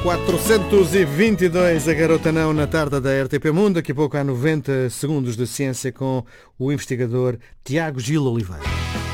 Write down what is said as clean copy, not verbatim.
422, a Garota Não, na tarde da RTP Mundo. Daqui a pouco há 90 segundos de ciência com o investigador Tiago Gil Oliveira.